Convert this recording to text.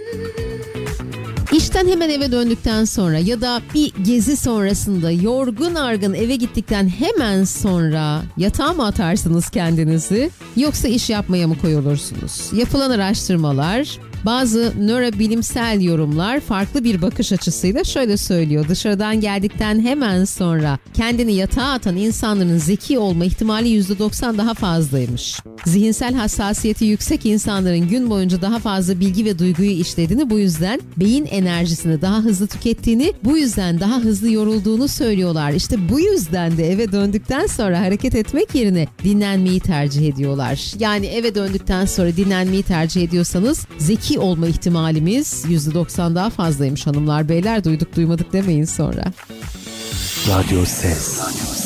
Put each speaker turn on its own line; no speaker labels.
İşten hemen eve döndükten sonra ya da bir gezi sonrasında yorgun argın eve gittikten hemen sonra yatağa mı atarsınız kendinizi, yoksa iş yapmaya mı koyulursunuz? Yapılan araştırmalar, bazı nörobilimsel yorumlar farklı bir bakış açısıyla şöyle söylüyor: dışarıdan geldikten hemen sonra kendini yatağa atan insanların zeki olma ihtimali %90 daha fazlaymış. Zihinsel hassasiyeti yüksek insanların gün boyunca daha fazla bilgi ve duyguyu işlediğini, bu yüzden beyin enerjisini daha hızlı tükettiğini, bu yüzden daha hızlı yorulduğunu söylüyorlar. İşte bu yüzden de eve döndükten sonra hareket etmek yerine dinlenmeyi tercih ediyorlar. Yani eve döndükten sonra dinlenmeyi tercih ediyorsanız zeki olma ihtimalimiz %90 daha fazlaymış hanımlar beyler, duyduk duymadık demeyin sonra.
Radyo Ses.